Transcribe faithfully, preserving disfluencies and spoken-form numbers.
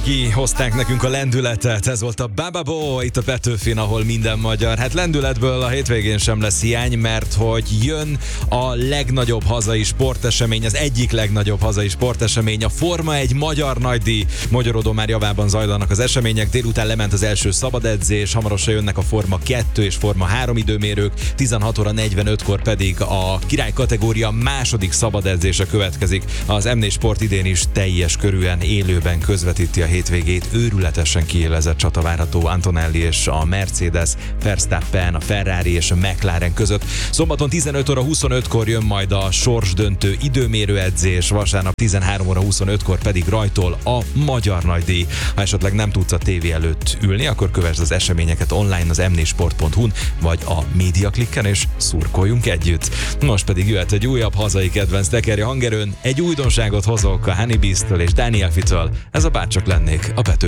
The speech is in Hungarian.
Ági hozták nekünk a lendületet, ez volt a Baba Bo, itt a Petőfin, ahol minden magyar. Hát lendületből a hétvégén sem lesz hiány, mert hogy jön a legnagyobb hazai sportesemény, az egyik legnagyobb hazai sportesemény, a Forma egy magyar nagydíj. Magyaródon már javában zajlanak az események, délután lement az első szabadedzés, hamarosan jönnek a Forma kettő és Forma három időmérők, tizenhat óra negyvenötkor pedig a király kategória második szabadedzése következik. Az em négy Sport idén is teljes körűen élőben közvetíti a hétvégét, őrületesen kiélezett csata várható Antonelli és a Mercedes, Verstappen, a Ferrari és a McLaren között. Szombaton tizenöt óra huszonötkor jön majd a sorsdöntő időmérő edzés, vasárnap tizenhárom óra huszonötkor pedig rajtol a magyar nagydíj. Ha esetleg nem tudsz a tévé előtt ülni, akkor kövesd az eseményeket online az em négy sport pont hu-n vagy a MediaClicken, és szurkoljunk együtt. Most pedig jöhet egy újabb hazai kedvenc tekerje hangerőn, egy újdonságot hozok a Honey Beast-től és Daniel Fitől. Ez a Bárcsak lennék a Petőfi.